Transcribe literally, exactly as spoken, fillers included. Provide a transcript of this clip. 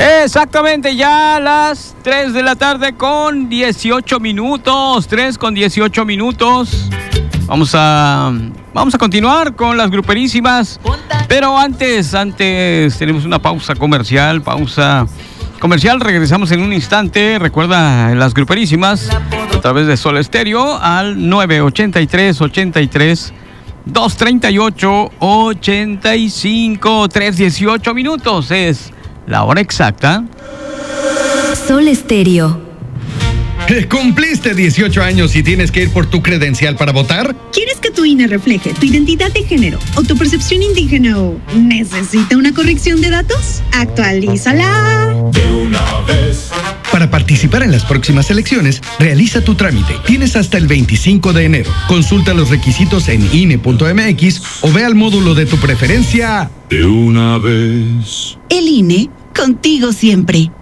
Exactamente, ya a las tres de la tarde con dieciocho minutos, tres con dieciocho minutos. Vamos a, vamos a continuar con las gruperísimas, pero antes, antes tenemos una pausa comercial, pausa comercial, regresamos en un instante. Recuerda las gruperísimas a través de Sol Estéreo al nueve ochenta y tres, ochenta y tres, doscientos treinta y ocho, ochenta y cinco, tres dieciocho minutos es la hora exacta. Sol Estéreo. ¿Cumpliste dieciocho años y tienes que ir por tu credencial para votar? ¿Quieres que tu I N E refleje tu identidad de género o tu percepción indígena o necesita una corrección de datos? ¡Actualízala! De una vez. Para participar en las próximas elecciones, realiza tu trámite. Tienes hasta el veinticinco de enero. Consulta los requisitos en I N E punto M X o ve al módulo de tu preferencia. De una vez. El I N E, contigo siempre.